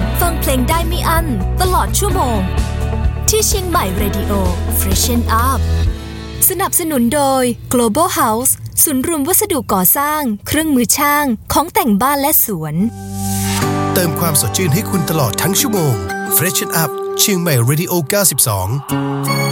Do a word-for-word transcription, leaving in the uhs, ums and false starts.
ฟังเพลงได้ไม่อั้นตลอดชั่วโมงที่เชียงใหม่ Radio Freshen Up สนับสนุนโดย Global House ศูนย์รวมวัสดุก่อสร้างเครื่องมือช่างของแต่งบ้านและสวนเติมความสดชื่นให้คุณตลอดทั้งชั่วโมง Freshen Up เชียงใหม่ Radio เก้าสิบสอง